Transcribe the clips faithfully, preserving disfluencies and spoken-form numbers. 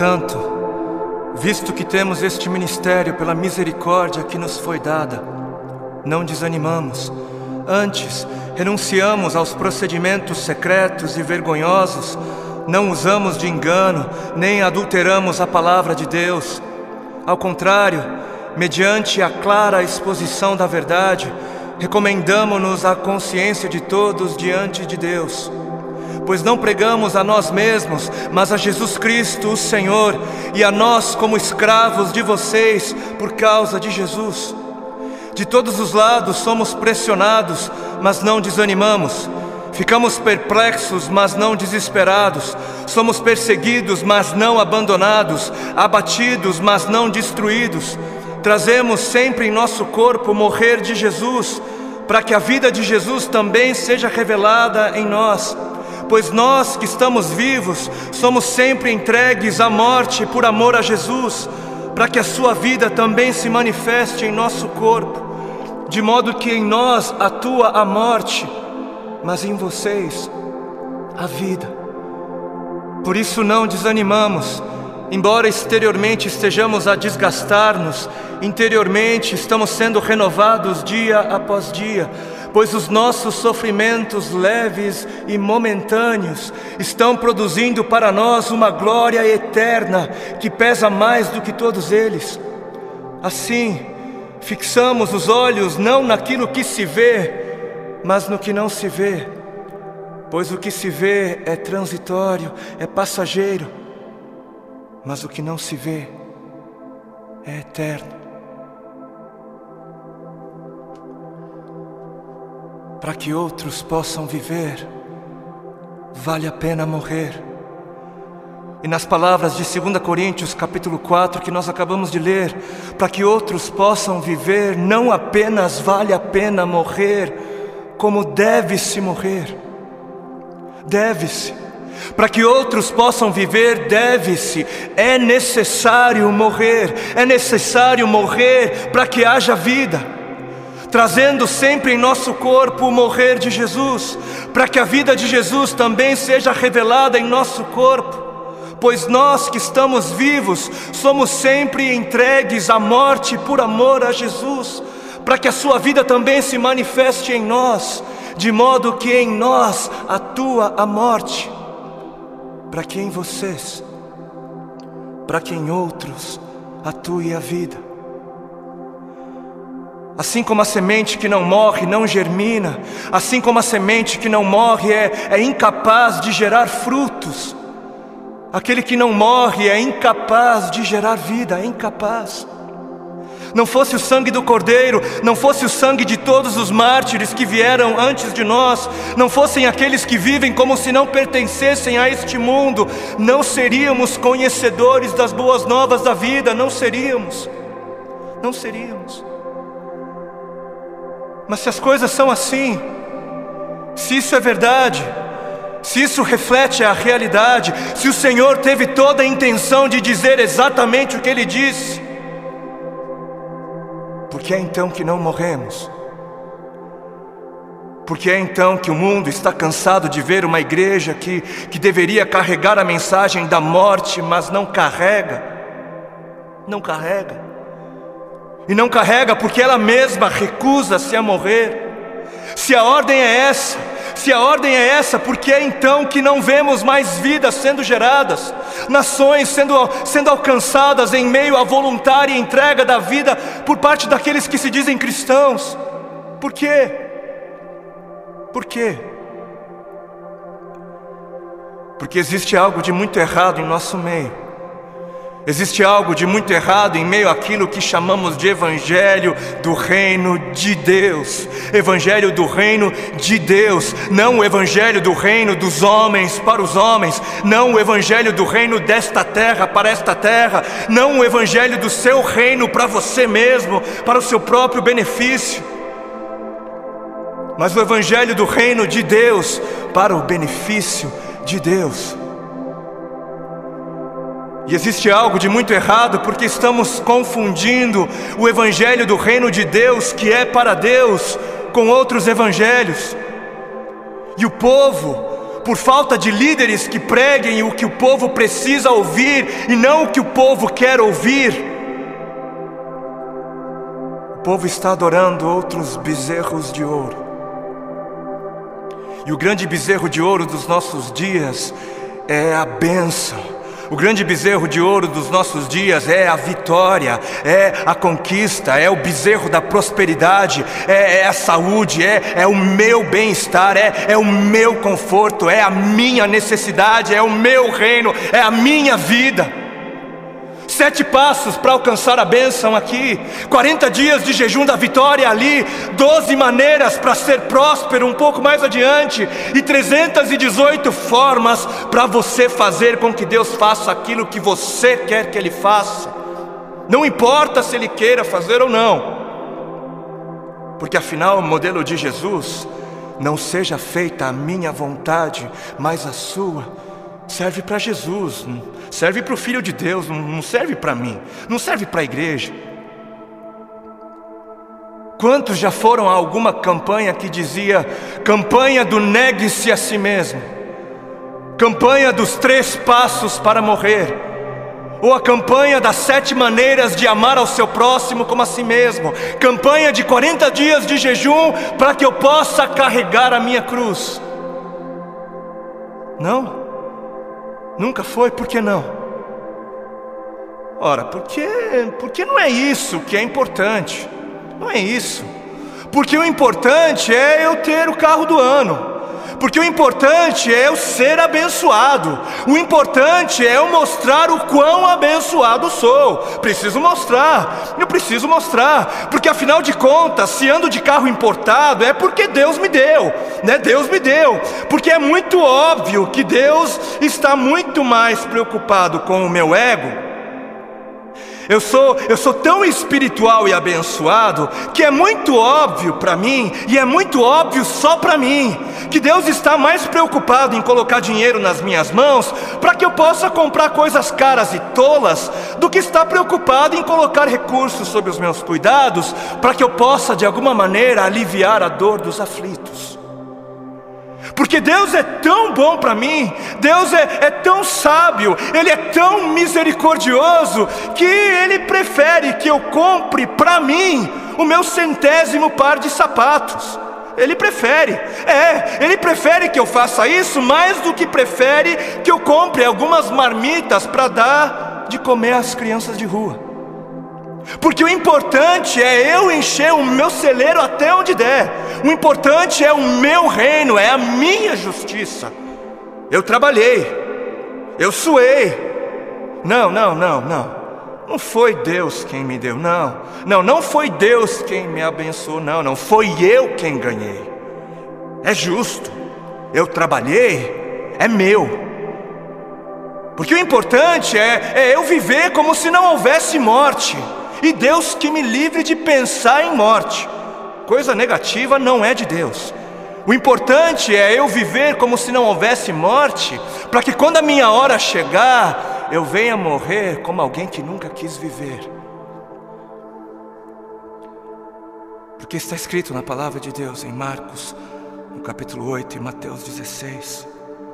Tanto, visto que temos este ministério pela misericórdia que nos foi dada, não desanimamos. Antes, renunciamos aos procedimentos secretos e vergonhosos, não usamos de engano, nem adulteramos a palavra de Deus. Ao contrário, mediante a clara exposição da verdade, recomendamo-nos à consciência de todos diante de Deus. Pois não pregamos a nós mesmos, mas a Jesus Cristo, o Senhor, e a nós como escravos de vocês por causa de Jesus. De todos os lados somos pressionados, mas não desanimamos. Ficamos perplexos, mas não desesperados. Somos perseguidos, mas não abandonados. Abatidos, mas não destruídos. Trazemos sempre em nosso corpo o morrer de Jesus, para que a vida de Jesus também seja revelada em nós. Pois nós que estamos vivos, somos sempre entregues à morte por amor a Jesus, para que a sua vida também se manifeste em nosso corpo, de modo que em nós atua a morte, mas em vocês a vida. Por isso não desanimamos, embora exteriormente estejamos a desgastar-nos, interiormente estamos sendo renovados dia após dia, pois os nossos sofrimentos leves e momentâneos estão produzindo para nós uma glória eterna que pesa mais do que todos eles. Assim, fixamos os olhos não naquilo que se vê, mas no que não se vê, pois o que se vê é transitório, é passageiro, mas o que não se vê é eterno. Para que outros possam viver, vale a pena morrer. E nas palavras de segunda Coríntios capítulo quatro que nós acabamos de ler, para que outros possam viver, não apenas vale a pena morrer, como deve-se morrer. Deve-se. Para que outros possam viver, deve-se. É necessário morrer. É necessário morrer para que haja vida. Trazendo sempre em nosso corpo o morrer de Jesus, para que a vida de Jesus também seja revelada em nosso corpo. Pois nós que estamos vivos, somos sempre entregues à morte por amor a Jesus, para que a sua vida também se manifeste em nós, de modo que em nós atua a morte, para que em vocês, para que em outros atue a vida. Assim como a semente que não morre não germina, assim como a semente que não morre é, é incapaz de gerar frutos, aquele que não morre é incapaz de gerar vida, é incapaz. Não fosse o sangue do Cordeiro, não fosse o sangue de todos os mártires que vieram antes de nós, não fossem aqueles que vivem como se não pertencessem a este mundo, não seríamos conhecedores das boas novas da vida, não seríamos, não seríamos. Mas se as coisas são assim, se isso é verdade, se isso reflete a realidade, se o Senhor teve toda a intenção de dizer exatamente o que Ele disse, por que é então que não morremos? Por que é então que o mundo está cansado de ver uma igreja que, que deveria carregar a mensagem da morte, mas não carrega? Não carrega. E não carrega porque ela mesma recusa-se a morrer. Se a ordem é essa, se a ordem é essa, por que é então que não vemos mais vidas sendo geradas, nações sendo, sendo alcançadas em meio à voluntária entrega da vida por parte daqueles que se dizem cristãos? Por quê? Por quê? Porque existe algo de muito errado em nosso meio. Existe algo de muito errado em meio àquilo que chamamos de Evangelho do Reino de Deus. Evangelho do Reino de Deus, não o Evangelho do Reino dos homens para os homens, não o Evangelho do Reino desta terra para esta terra, não o Evangelho do seu reino para você mesmo, para o seu próprio benefício, mas o Evangelho do Reino de Deus para o benefício de Deus. E existe algo de muito errado porque estamos confundindo o Evangelho do Reino de Deus, que é para Deus, com outros evangelhos. E o povo, por falta de líderes que preguem o que o povo precisa ouvir e não o que o povo quer ouvir. O povo está adorando outros bezerros de ouro. E o grande bezerro de ouro dos nossos dias é a bênção. O grande bezerro de ouro dos nossos dias é a vitória, é a conquista, é o bezerro da prosperidade, é, é a saúde, é, é o meu bem-estar, é, é o meu conforto, é a minha necessidade, é o meu reino, é a minha vida. Sete passos para alcançar a bênção aqui, quarenta dias de jejum da vitória ali, doze maneiras para ser próspero um pouco mais adiante, e trezentas e dezoito formas para você fazer com que Deus faça aquilo que você quer que Ele faça. Não importa se Ele queira fazer ou não, porque afinal o modelo de Jesus, não seja feita a minha vontade, mas a sua, serve para Jesus, serve para o Filho de Deus, não serve para mim, não serve para a igreja. Quantos já foram a alguma campanha que dizia campanha do negue-se a si mesmo, campanha dos três passos para morrer, ou a campanha das sete maneiras de amar ao seu próximo como a si mesmo, campanha de quarenta dias de jejum para que eu possa carregar a minha cruz? Não? Nunca foi? Por que não? Ora, porque, porque não é isso que é importante. Não é isso. Porque o importante é eu ter o carro do ano. Porque o importante é eu ser abençoado. O importante é eu mostrar o quão abençoado sou. Preciso mostrar, eu preciso mostrar. Porque afinal de contas, se ando de carro importado, é porque Deus me deu, né? Deus me deu. Porque é muito óbvio que Deus está muito mais preocupado com o meu ego. Eu sou, eu sou tão espiritual e abençoado que é muito óbvio para mim, e é muito óbvio só para mim, que Deus está mais preocupado em colocar dinheiro nas minhas mãos para que eu possa comprar coisas caras e tolas, do que está preocupado em colocar recursos sob os meus cuidados para que eu possa de alguma maneira aliviar a dor dos aflitos. Porque Deus é tão bom para mim, Deus é, é tão sábio, Ele é tão misericordioso, que Ele prefere que eu compre para mim o meu centésimo par de sapatos. Ele prefere, é, Ele prefere que eu faça isso mais do que prefere que eu compre algumas marmitas para dar de comer às crianças de rua. Porque o importante é eu encher o meu celeiro até onde der. O importante é o meu reino, é a minha justiça. Eu trabalhei, eu suei. Não, não, não, não. Não foi Deus quem me deu, não. Não, não foi Deus quem me abençoou, não. Não, foi eu quem ganhei. É justo. Eu trabalhei, é meu. Porque o importante é, é eu viver como se não houvesse morte. E Deus que me livre de pensar em morte. Coisa negativa não é de Deus. O importante é eu viver como se não houvesse morte, para que quando a minha hora chegar, eu venha morrer como alguém que nunca quis viver. Porque está escrito na palavra de Deus em Marcos, no capítulo oito, e Mateus dezesseis.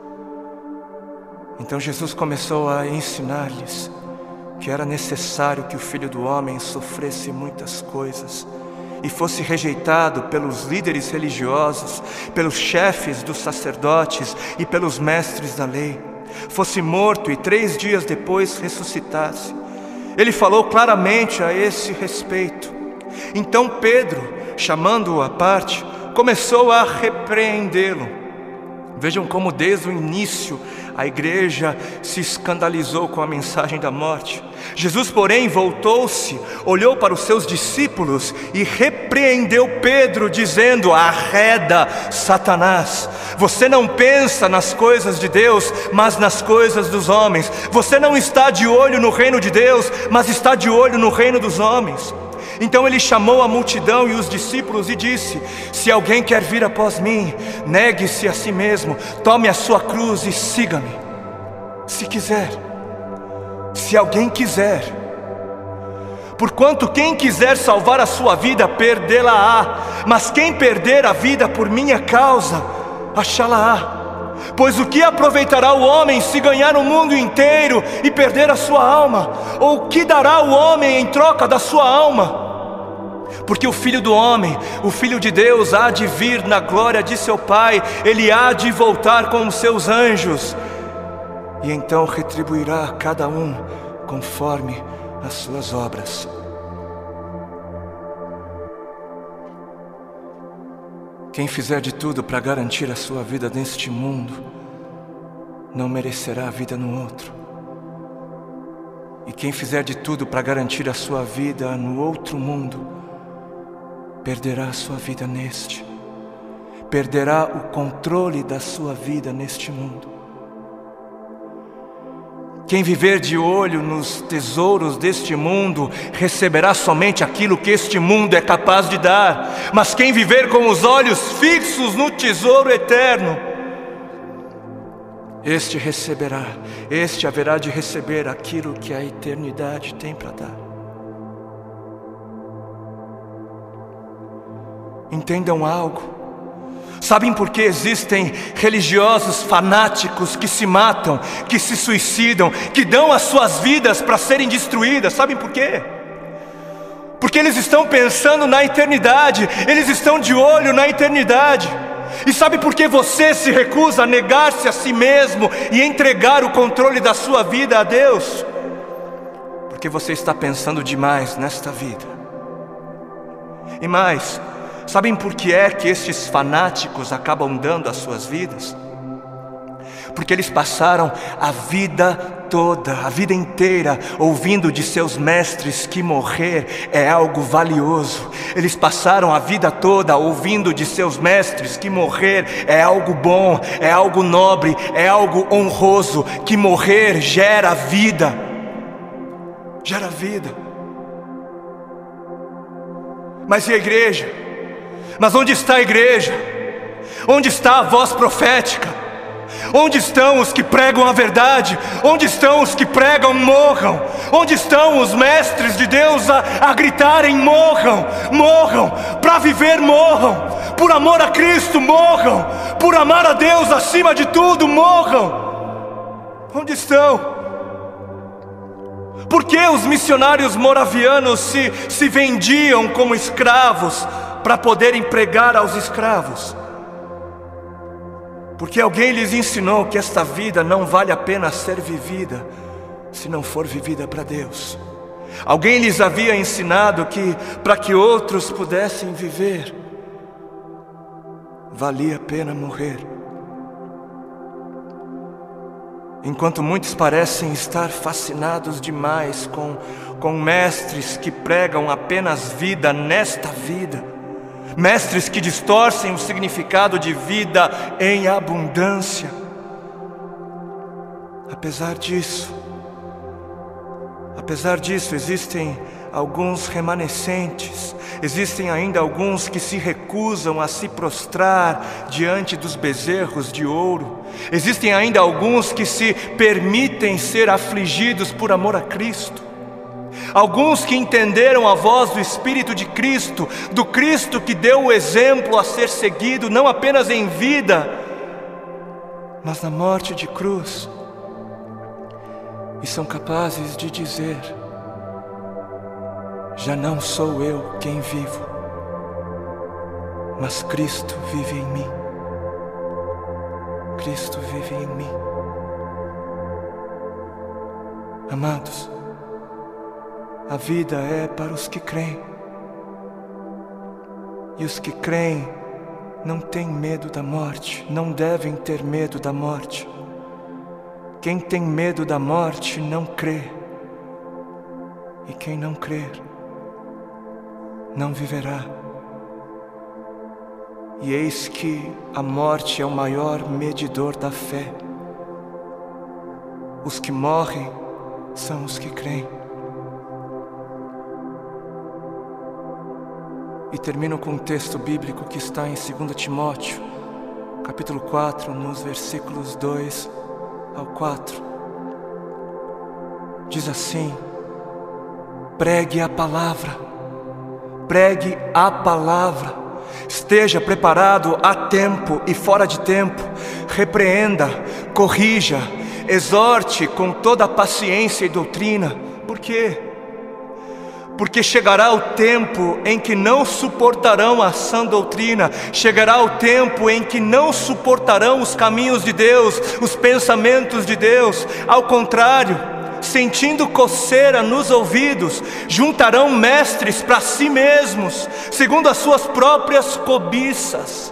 Então Jesus começou a ensinar-lhes que era necessário que o Filho do Homem sofresse muitas coisas e fosse rejeitado pelos líderes religiosos, pelos chefes dos sacerdotes e pelos mestres da lei, fosse morto e três dias depois ressuscitasse. Ele falou claramente a esse respeito. Então Pedro, chamando-o à parte, começou a repreendê-lo. Vejam como desde o início a igreja se escandalizou com a mensagem da morte. Jesus, porém, voltou-se, olhou para os seus discípulos e repreendeu Pedro, dizendo: arreda, Satanás, você não pensa nas coisas de Deus, mas nas coisas dos homens. Você não está de olho no reino de Deus, mas está de olho no reino dos homens. Então ele chamou a multidão e os discípulos e disse: se alguém quer vir após mim, negue-se a si mesmo, tome a sua cruz e siga-me. Se quiser, se alguém quiser. Porquanto quem quiser salvar a sua vida, perdê-la-á, mas quem perder a vida por minha causa, achá-la-á. Pois o que aproveitará o homem se ganhar o mundo inteiro e perder a sua alma? Ou o que dará o homem em troca da sua alma? Porque o Filho do Homem, o Filho de Deus, há de vir na glória de seu Pai. Ele há de voltar com os seus anjos, e então retribuirá a cada um conforme as suas obras. Quem fizer de tudo para garantir a sua vida neste mundo, não merecerá a vida no outro. E quem fizer de tudo para garantir a sua vida no outro mundo, perderá a sua vida neste. Perderá o controle da sua vida neste mundo. Quem viver de olho nos tesouros deste mundo, receberá somente aquilo que este mundo é capaz de dar. Mas quem viver com os olhos fixos no tesouro eterno, este receberá, este haverá de receber aquilo que a eternidade tem para dar. Entendam algo. Sabem por que existem religiosos fanáticos que se matam, que se suicidam, que dão as suas vidas para serem destruídas? Sabem por quê? Porque eles estão pensando na eternidade, eles estão de olho na eternidade. E sabe por que você se recusa a negar-se a si mesmo e entregar o controle da sua vida a Deus? Porque você está pensando demais nesta vida. E mais, sabem por que é que estes fanáticos acabam dando as suas vidas? Porque eles passaram a vida toda, a vida inteira, ouvindo de seus mestres que morrer é algo valioso. Eles passaram a vida toda ouvindo de seus mestres que morrer é algo bom, é algo nobre, é algo honroso, que morrer gera vida. Gera vida. Mas e a igreja? Mas onde está a igreja? Onde está a voz profética? Onde estão os que pregam a verdade? Onde estão os que pregam morram? Onde estão os mestres de Deus a, a gritarem morram? Morram, para viver morram, por amor a Cristo morram, por amar a Deus acima de tudo morram. Onde estão? Por que os missionários moravianos se, se vendiam como escravos para poderem pregar aos escravos? Porque alguém lhes ensinou que esta vida não vale a pena ser vivida se não for vivida para Deus. Alguém lhes havia ensinado que para que outros pudessem viver, valia a pena morrer. Enquanto muitos parecem estar fascinados demais com, com mestres que pregam apenas vida nesta vida, mestres que distorcem o significado de vida em abundância. Apesar disso, apesar disso, existem alguns remanescentes, existem ainda alguns que se recusam a se prostrar diante dos bezerros de ouro, existem ainda alguns que se permitem ser afligidos por amor a Cristo. Alguns que entenderam a voz do Espírito de Cristo, do Cristo que deu o exemplo a ser seguido, não apenas em vida, mas na morte de cruz, e são capazes de dizer: já não sou eu quem vivo, mas Cristo vive em mim. Cristo vive em mim. Amados, a vida é para os que creem. E os que creem não têm medo da morte, não devem ter medo da morte. Quem tem medo da morte não crê. E quem não crer, não viverá. E eis que a morte é o maior medidor da fé. Os que morrem são os que creem. E termino com um texto bíblico que está em dois Timóteo, capítulo quatro, nos versículos dois ao quatro. Diz assim: pregue a palavra, pregue a palavra, esteja preparado a tempo e fora de tempo, repreenda, corrija, exorte com toda a paciência e doutrina. Por quê? Porque chegará o tempo em que não suportarão a sã doutrina, chegará o tempo em que não suportarão os caminhos de Deus, os pensamentos de Deus. Ao contrário, sentindo coceira nos ouvidos, juntarão mestres para si mesmos, segundo as suas próprias cobiças.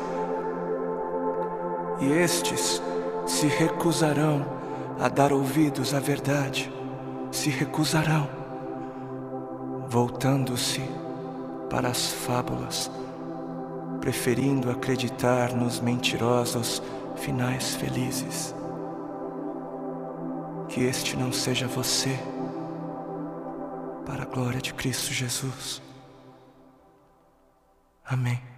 E estes se recusarão a dar ouvidos à verdade, se recusarão, voltando-se para as fábulas, preferindo acreditar nos mentirosos finais felizes. Que este não seja você, para a glória de Cristo Jesus. Amém.